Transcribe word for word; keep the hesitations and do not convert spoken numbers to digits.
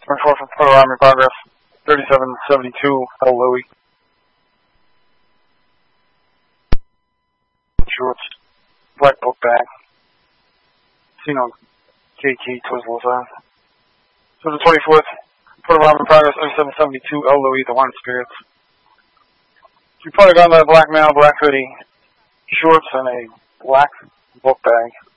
twenty-four from Photo Army Progress, thirty-seven seventy-two, L. Louis. Shorts, black book bag. See no K T Twizzle sign. So the twenty-fourth, Photo Army Progress, thirty-seven seventy-two, L. Louis, the Wine Spirits. You probably got that black male, black hoodie, shorts, and a black book bag.